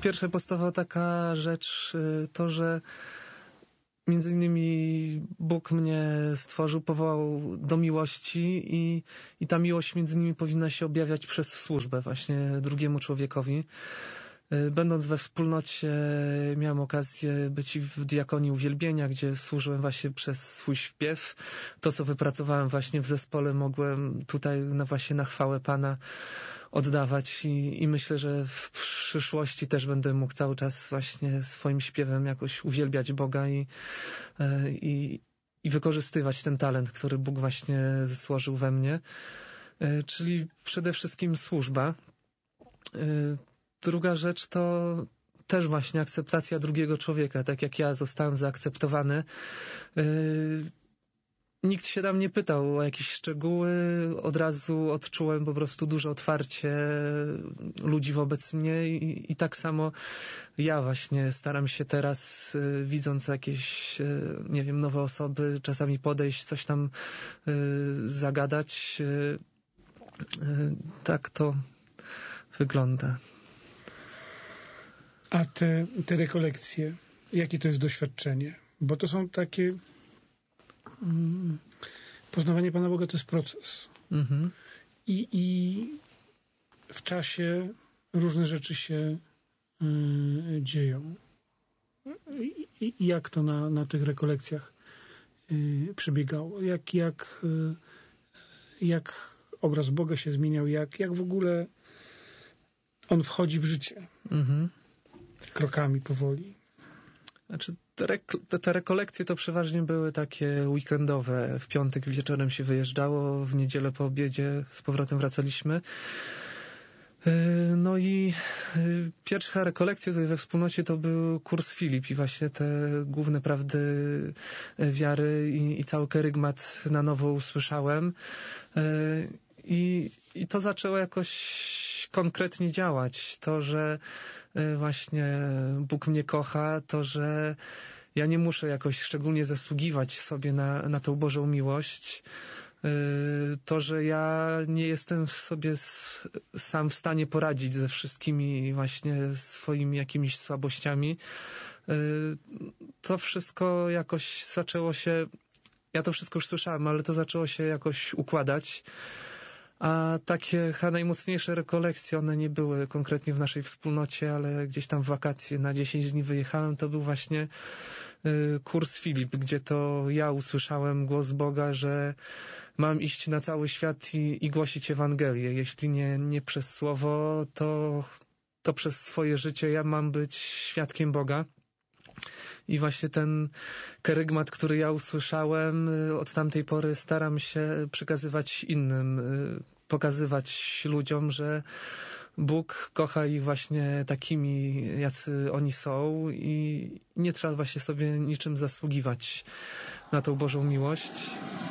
pierwsza podstawowa taka rzecz, to, że między innymi Bóg mnie stworzył, powołał do miłości i ta miłość między nimi powinna się objawiać przez służbę właśnie drugiemu człowiekowi. Będąc we wspólnocie miałem okazję być w diakonii uwielbienia, gdzie służyłem właśnie przez swój śpiew. To, co wypracowałem właśnie w zespole, mogłem tutaj właśnie na chwałę Pana oddawać i myślę, że w przyszłości też będę mógł cały czas właśnie swoim śpiewem jakoś uwielbiać Boga i wykorzystywać ten talent, który Bóg właśnie złożył we mnie. Czyli przede wszystkim służba. Druga rzecz to też właśnie akceptacja drugiego człowieka, tak jak ja zostałem zaakceptowany. Nikt się tam nie pytał o jakieś szczegóły, od razu odczułem po prostu duże otwarcie ludzi wobec mnie i tak samo ja właśnie staram się teraz, widząc jakieś, nie wiem, nowe osoby, czasami podejść, coś tam zagadać. Tak to wygląda. A te rekolekcje, jakie to jest doświadczenie? Bo to są takie... poznawanie Pana Boga to jest proces. Mhm. I w czasie różne rzeczy się dzieją. I jak to na tych rekolekcjach przebiegało? Jak obraz Boga się zmieniał? Jak w ogóle on wchodzi w życie? Mhm. Krokami powoli. Znaczy, te rekolekcje to przeważnie były takie weekendowe. W piątek wieczorem się wyjeżdżało, w niedzielę po obiedzie z powrotem wracaliśmy. No i pierwsza rekolekcja tutaj we wspólnocie to był kurs Filip i właśnie te główne prawdy wiary i cały kerygmat na nowo usłyszałem. I to zaczęło jakoś konkretnie działać. To, że właśnie Bóg mnie kocha, to, że ja nie muszę jakoś szczególnie zasługiwać sobie na tą Bożą miłość. To, że ja nie jestem sobie sam w stanie poradzić ze wszystkimi właśnie swoimi jakimiś słabościami. To wszystko jakoś zaczęło się, ja to wszystko już słyszałem, ale to zaczęło się jakoś układać. A takie najmocniejsze rekolekcje, one nie były konkretnie w naszej wspólnocie, ale gdzieś tam w wakacje na 10 dni wyjechałem, to był właśnie kurs Filip, gdzie to ja usłyszałem głos Boga, że mam iść na cały świat i głosić Ewangelię. Jeśli nie przez słowo, to przez swoje życie ja mam być świadkiem Boga. I właśnie ten kerygmat, który ja usłyszałem, od tamtej pory staram się przekazywać innym, pokazywać ludziom, że Bóg kocha ich właśnie takimi, jacy oni są i nie trzeba właśnie sobie niczym zasługiwać na tą Bożą miłość.